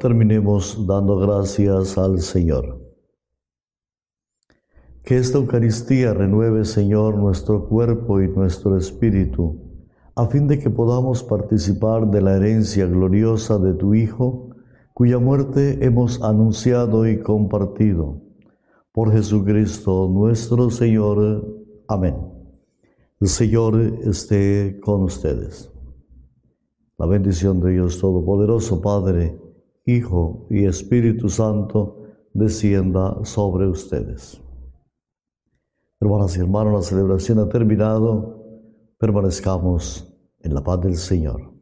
terminemos dando gracias al Señor. Que esta Eucaristía renueve, Señor, nuestro cuerpo y nuestro espíritu, a fin de que podamos participar de la herencia gloriosa de tu Hijo, cuya muerte hemos anunciado y compartido. Por Jesucristo nuestro Señor. Amén. El Señor esté con ustedes. La bendición de Dios Todopoderoso, Padre, Hijo y Espíritu Santo, descienda sobre ustedes. Hermanas y hermanos, la celebración ha terminado. Permanezcamos en la paz del Señor.